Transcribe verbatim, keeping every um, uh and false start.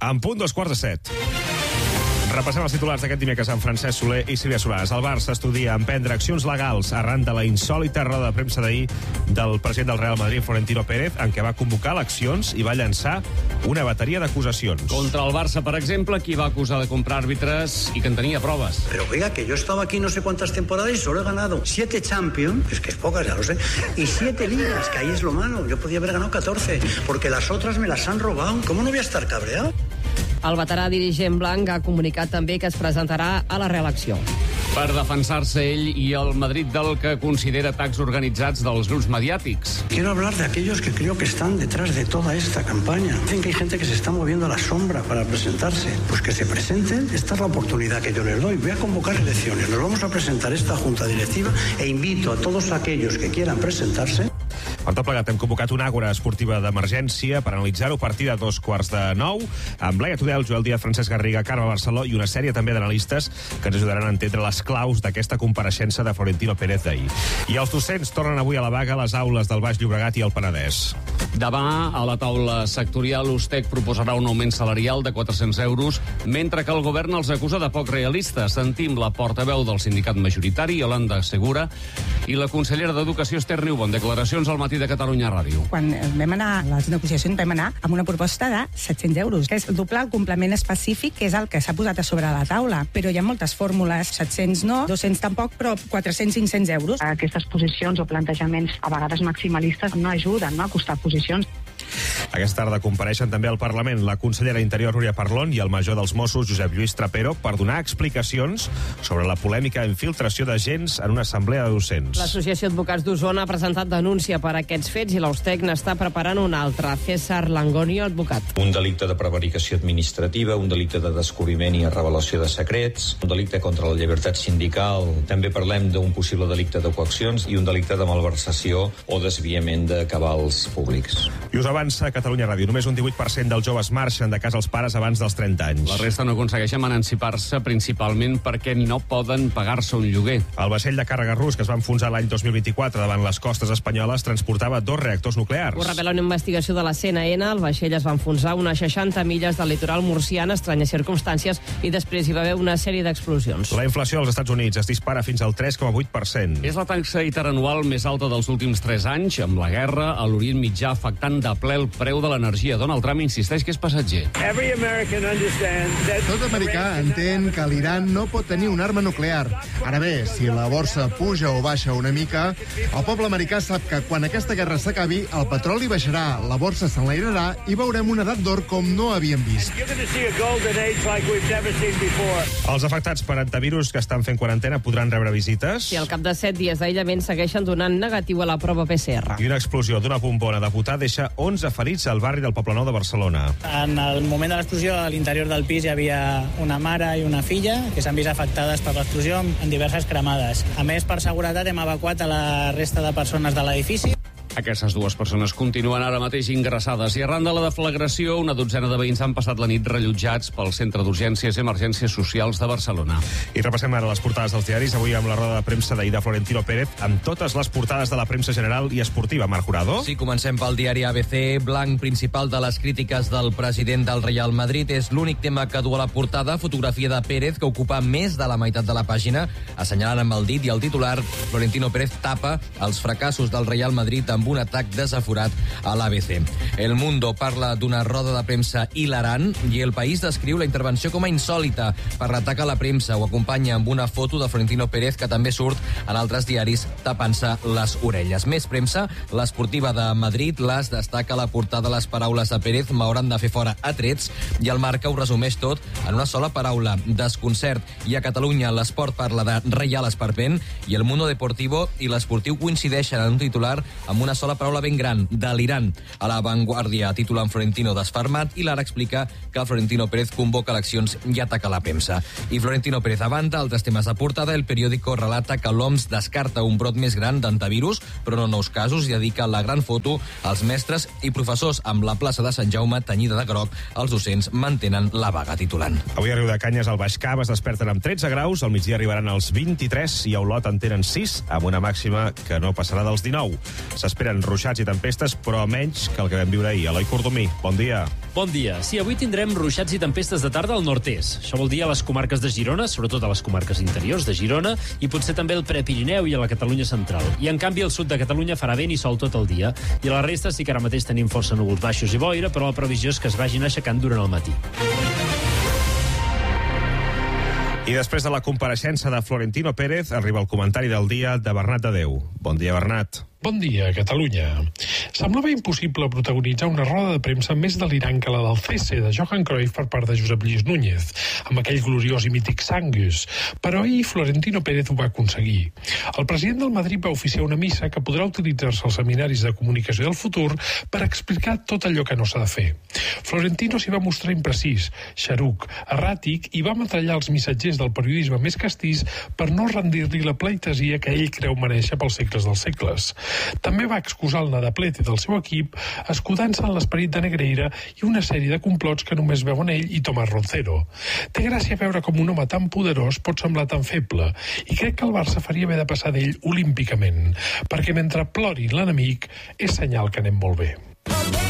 En punt, dos quarts de set. Repassem els titulars d'aquest dimecres amb Francesc Soler i Sílvia Solàs. El Barça estudia emprendre accions legals arran de la insòlita roda de premsa d'ahir del president del Real Madrid, Florentino Pérez, en què va convocar eleccions i va llançar una bateria d'acusacions. Contra el Barça, per exemple, qui va acusar de comprar àrbitres i que en tenia proves. Pero oiga, que yo estaba aquí no sé cuántas temporadas y solo he ganado siete Champions, es que es pocas, ya lo sé, y siete ligas, que ahí es lo malo. Yo podía haber ganado catorce, porque las otras me las han robado. ¿Cómo no voy a estar cabreado? El veterà dirigent blanc ha comunicat també que es presentarà a la reelecció. Per defensar-se ell i el Madrid del que considera atacs organitzats dels grups mediàtics. Quiero hablar de aquellos que creo que están detrás de toda esta campaña. Dicen que hay gente que se está moviendo a la sombra para presentarse. Pues que se presenten, esta es la oportunidad que yo les doy. Voy a convocar elecciones, nos vamos a presentar esta junta directiva e invito a todos aquellos que quieran presentarse. Per tot plegat, hem convocat una àgora esportiva d'emergència per analitzar-ho a partir de dos quarts de nou, amb Laia Tudel, Joel Díaz, Francesc Garriga, Carme Barceló i una sèrie també d'analistes que ens ajudaran a entendre les claus d'aquesta compareixença de Florentino Pérez d'ahir. I els docents tornen avui a la vaga a les aules del Baix Llobregat i el Penedès. Demà, a la taula sectorial, l'U S T E C proposarà un augment salarial de quatre-cents euros, mentre que el govern els acusa de poc realistes. Sentim la portaveu del sindicat majoritari, Yolanda Segura, i la consellera d'Educació, Esther Niubó, declaracions al matí de Catalunya Ràdio. Quan vam anar a les negociacions vam anar amb una proposta de set-cents euros, que és doblar el complement específic, que és el que s'ha posat a sobre la taula. Però hi ha moltes fórmules, set-cents no, dos-cents tampoc, però quatre-cents, cinc-cents euros. Aquestes posicions o plantejaments a vegades maximalistes no ajuden, no?, a acostar posicions. Aquesta tarda compareixen també al Parlament la consellera d'Interior, Núria Parlon, i el major dels Mossos, Josep Lluís Trapero, per donar explicacions sobre la polèmica infiltració d'agents en una assemblea de docents. L'Associació d'Advocats d'Osona ha presentat denúncia per aquests fets i l'U S T E C n'està preparant una altra. César Langonio, advocat. Un delicte de prevaricació administrativa, un delicte de descobriment i revelació de secrets, un delicte contra la llibertat sindical, també parlem d'un possible delicte de coaccions i un delicte de malversació o desviament de cabals públics. I us avança a Catalunya Ràdio. Només un divuit per cent dels joves marxen de casa als pares abans dels trenta anys. La resta no aconsegueixen emancipar-se principalment perquè no poden pagar-se un lloguer. El vaixell de càrrega rus que es va enfonsar l'any dos mil vint-i-quatre davant les costes espanyoles transportava dos reactors nuclears. Ho revela una investigació de la C N N. El vaixell es va enfonsar a unes seixanta milles del litoral murcià en estranyes circumstàncies i després hi va haver una sèrie d'explosions. La inflació als Estats Units es dispara fins al tres coma vuit per cent. És la taxa interanual més alta dels últims tres anys, amb la guerra a l'Orient Mitjà afectant de ple el preu de l'energia. Donald Trump insisteix que és passatger. Tot americà entén que l'Iran no pot tenir una arma nuclear. Ara bé, si la borsa puja o baixa una mica, el poble americà sap que quan aquesta guerra s'acabi, el petroli baixarà, la borsa s'enlairarà i veurem una edat d'or com no havíem vist. Els afectats per antivirus que estan fent quarantena podran rebre visites. I al cap de set dies d'aïllament segueixen donant negatiu a la prova P C R. I una explosió d'una bombona de butà deixa onze ferits al barri del Poblenou de Barcelona. En el moment de l'explosió, a l'interior del pis hi havia una mare i una filla que s'han vist afectades per l'explosió en diverses cremades. A més, per seguretat, hem evacuat a la resta de persones de l'edifici. Aquestes dues persones continuen ara mateix ingressades i arran de la deflagració una dotzena de veïns han passat la nit rellotjats pel Centre d'Urgències i Emergències Socials de Barcelona. I repassem ara les portades dels diaris, avui amb la roda de premsa d'ahir de Florentino Pérez, amb totes les portades de la premsa general i esportiva. Marc Jurado? Sí, comencem pel diari A B C. Blanc principal de les crítiques del president del Real Madrid és l'únic tema que du a la portada, fotografia de Pérez, que ocupa més de la meitat de la pàgina, assenyalant amb el dit, i el titular, Florentino Pérez tapa els fracassos del Real Madrid amb un atac desaforat a l'A B C. El Mundo parla d'una roda de premsa hilarant i El País descriu la intervenció com a insòlita per l'atac a la premsa. Ho acompanya amb una foto de Florentino Pérez que també surt en altres diaris tapant-se les orelles. Més premsa, l'Esportiva de Madrid, l'As destaca la portada les paraules de Pérez, m'hauran de fer fora a trets, i el Marca ho resumeix tot en una sola paraula, desconcert. I a Catalunya l'Esport parla de Reial Esperpent i El Mundo Deportivo i l'Esportiu coincideixen en un titular amb una sola paraula ben gran, delirant. A La Vanguardia titulen Florentino desfermat i l'Ara explica que Florentino Pérez convoca eleccions i ataca la premsa. I Florentino Pérez a banda, altres temes de portada, El Periódico relata que l'O M S descarta un brot més gran d'antivirus, però no nous casos, i dedica la gran foto als mestres i professors amb la plaça de Sant Jaume tenyida de groc. Els docents mantenen la vaga, titulant. Avui a Riudecanyes, al Baix Camp, es desperten amb tretze graus, al migdia arribaran als vint-i-tres i a Olot en tenen sis, amb una màxima que no passarà dels dinou. S'esperen ruixats i tempestes, però menys que el que vam viure ahir. Eloi Cordomí, bon dia. Bon dia. Sí, avui tindrem ruixats i tempestes de tarda al nord-est. Això vol dir a les comarques de Girona, sobretot a les comarques interiors de Girona, i potser també al Prepirineu i a la Catalunya central. I, en canvi, al sud de Catalunya farà vent i sol tot el dia. I a la resta sí que ara mateix tenim força núvols baixos i boira, però la previsió és que es vagin aixecant durant el matí. I després de la compareixença de Florentino Pérez, arriba el comentari del dia de Bernat de Déu. Bon dia, Bernat. Bon dia, Catalunya. Semblava impossible protagonitzar una roda de premsa més delirant que la del cese de Johan Cruyff per part de Josep Lluís Núñez, amb aquell gloriós i mític Sangus. Però ahir Florentino Pérez ho va aconseguir. El president del Madrid va oficiar una missa que podrà utilitzar-se als seminaris de comunicació del futur per explicar tot allò que no s'ha de fer. Florentino s'hi va mostrar imprecís, xaruc, erràtic i va metrallar els missatgers del periodisme més castís per no rendir-li la pleitesia que ell creu mereixer pels segles dels segles. També va excusar el nadaplete del seu equip escudant-se en l'esperit de Negreira i una sèrie de complots que només veuen ell i Tomàs Roncero. Té gràcia veure com un home tan poderós pot semblar tan feble i crec que el Barça faria bé de passar d'ell olímpicament, perquè mentre plori l'enemic és senyal que anem molt bé.